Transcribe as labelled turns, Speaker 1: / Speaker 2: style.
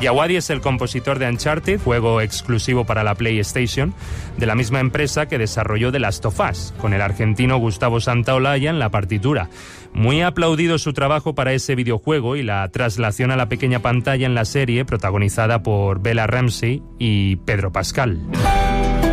Speaker 1: Yawadi es el compositor de Uncharted, juego exclusivo para la PlayStation, de la misma empresa que desarrolló The Last of Us, con el argentino Gustavo Santaolalla en la partitura. Muy aplaudido su trabajo para ese videojuego y la traslación a la pequeña pantalla en la serie, protagonizada por Bella Ramsey y Pedro Pascal.